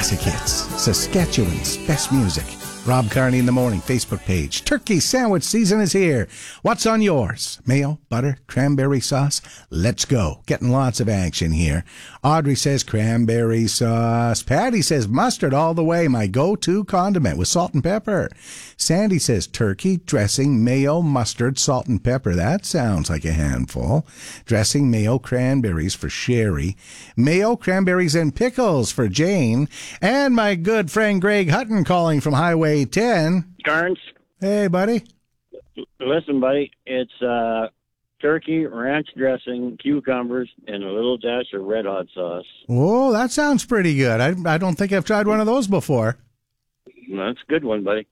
classic hits, Saskatchewan's best music. Rob Carney in the Morning Facebook page. Turkey sandwich season is here. What's on yours? Mayo, butter, cranberry sauce? Let's go. Getting lots of action here. Audrey says cranberry sauce. Patty says mustard all the way. My go-to condiment with salt and pepper. Sandy says turkey, dressing, mayo, mustard, salt and pepper. That sounds like a handful. Dressing, mayo, cranberries for Sherry. Mayo, cranberries, and pickles for Jane. And my good friend Greg Hutton calling from Highway 10. Carnes. Hey, buddy. Listen, buddy, it's turkey, ranch dressing, cucumbers, and a little dash of red hot sauce. Oh, that sounds pretty good. I don't think I've tried one of those before. That's a good one, buddy.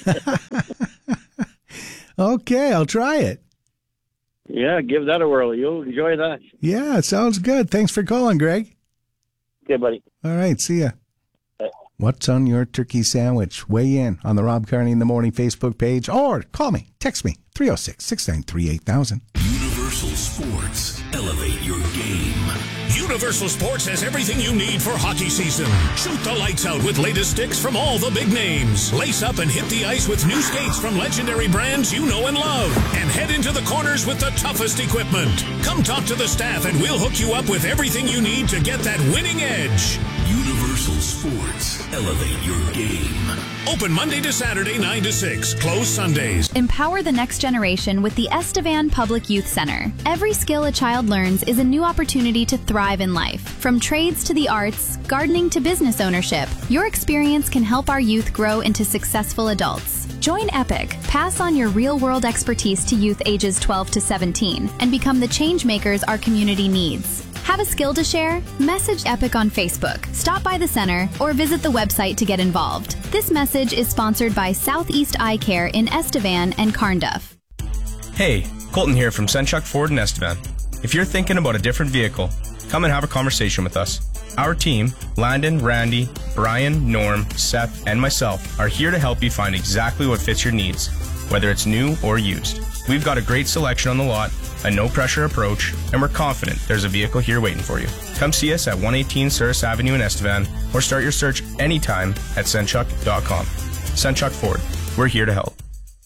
Okay, I'll try it. Yeah, give that a whirl. You'll enjoy that. Yeah, it sounds good. Thanks for calling, Greg. Okay, buddy. All right, see ya. What's on your turkey sandwich? Weigh in on the Rob Carney in the Morning Facebook page or call me, text me, 306-693-8000. Universal Sports. Elevate your game. Universal Sports has everything you need for hockey season. Shoot the lights out with latest sticks from all the big names. Lace up and hit the ice with new skates from legendary brands you know and love. And head into the corners with the toughest equipment. Come talk to the staff and we'll hook you up with everything you need to get that winning edge. Universal Sports. Elevate your game. Open Monday to Saturday, 9 to 6. Closed Sundays. Empower the next generation with the Estevan Public Youth Center. Every skill a child learns is a new opportunity to thrive in life. From trades to the arts, gardening to business ownership, your experience can help our youth grow into successful adults. Join EPIC, pass on your real-world expertise to youth ages 12 to 17, and become the change makers our community needs. Have a skill to share? Message EPIC on Facebook, stop by the center, or visit the website to get involved. This message is sponsored by Southeast Eye Care in Estevan and Carnduff. Hey, Colton here from Senchuk Ford in Estevan. If you're thinking about a different vehicle, come and have a conversation with us. Our team, Landon, Randy, Brian, Norm, Seth, and myself, are here to help you find exactly what fits your needs, whether it's new or used. We've got a great selection on the lot, a no-pressure approach, and we're confident there's a vehicle here waiting for you. Come see us at 118 Souris Avenue in Estevan, or start your search anytime at Senchuk.com. Senchuk Ford, we're here to help.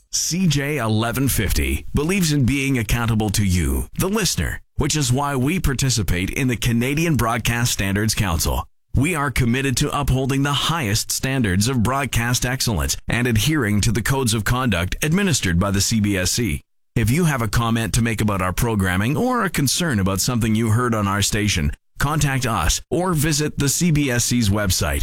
CJ 1150 believes in being accountable to you, the listener, which is why we participate in the Canadian Broadcast Standards Council. We are committed to upholding the highest standards of broadcast excellence and adhering to the codes of conduct administered by the CBSC. If you have a comment to make about our programming or a concern about something you heard on our station, contact us or visit the CBSC's website,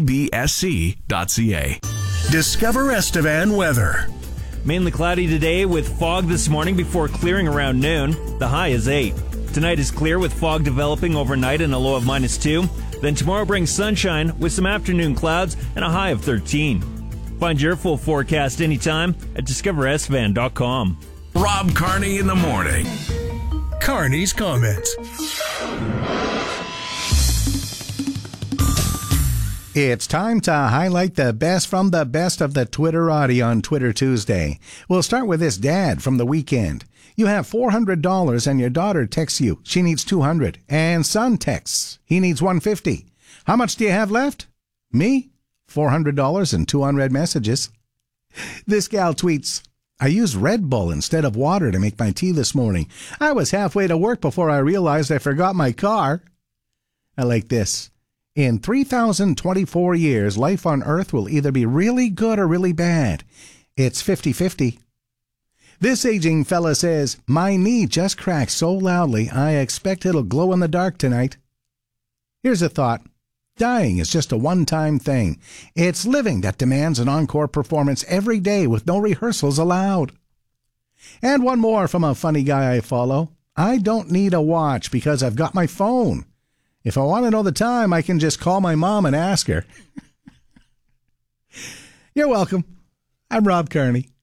cbsc.ca. Discover Estevan weather. Mainly cloudy today with fog this morning before clearing around noon. The high is 8. Tonight is clear with fog developing overnight and a low of -2. Then tomorrow brings sunshine with some afternoon clouds and a high of 13. Find your full forecast anytime at discoverestevan.com. Rob Carney in the Morning. Carney's comments. It's time to highlight the best from the best of the Twitterati on Twitter Tuesday. We'll start with this dad from the weekend. You have $400 and your daughter texts you she needs $200, and son texts he needs $150. How much do you have left? Me? $400 and 2 unread messages. This gal tweets, I used Red Bull instead of water to make my tea this morning. I was halfway to work before I realized I forgot my car. I like this. In 3,024 years, life on Earth will either be really good or really bad. It's 50-50. This aging fella says, my knee just cracked so loudly I expect it'll glow in the dark tonight. Here's a thought. Dying is just a one-time thing. It's living that demands an encore performance every day with no rehearsals allowed. And one more from a funny guy I follow. I don't need a watch because I've got my phone. If I want to know the time, I can just call my mom and ask her. You're welcome. I'm Rob Carney.